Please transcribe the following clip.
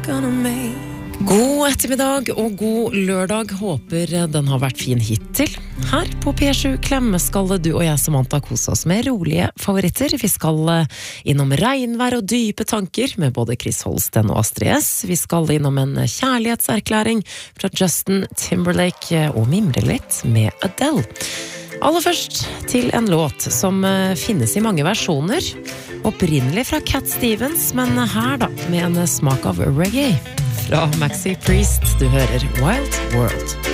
God ettermiddag og god lørdag. Håper den har vært fin hittil. Her på P7 Klemme skal du og jeg, Samantha, kose oss med rolige favoritter. Vi skal innom regnvær og dype tanker med både Chris Holsten og Astrid S. Vi skal innom en kjærlighetserklæring fra Justin Timberlake og mimre litt med Adele. Aller først til en låt som finnes i mange versjoner. Opprinnelig fra Cat Stevens, men her da, med en smak av reggae. Fra Maxi Priest, du hører Wild World.